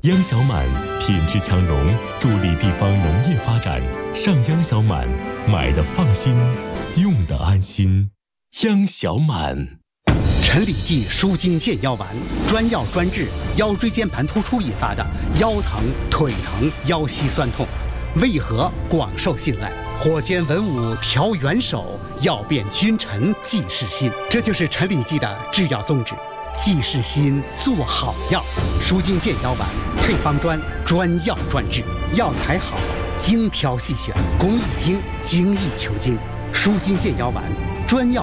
央小满品质强农，助力地方农业发展。上央小满，买的放心，用的安心。央小满。 陈李济舒筋健腰丸，专药专治腰椎间盘突出引发的腰疼、腿疼、腰膝酸痛，为何广受信赖？火尖文武调元首，要变君臣济世心。这就是陈李济的制药宗旨。济世心，做好药。舒筋健腰丸配方专，专药专治，药材好，精挑细选，工艺精，精益求精。舒筋健腰丸专药